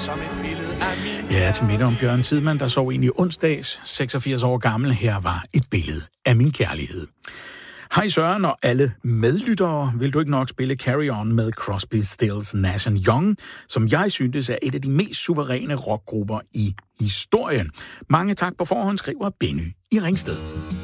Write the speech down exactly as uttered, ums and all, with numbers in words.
som et billede af min... Ja, til middag om Bjørn Tidemand, der sov egentlig onsdags, seksogfirs år gammel. Her var et billede af min kærlighed. Hej Søren og alle medlyttere. Vil du ikke nok spille Carry On med Crosby, Stills, Nash and Young, som jeg syntes er et af de mest suveræne rockgrupper i historien. Mange tak på forhånd, skriver Benny i Ringsted.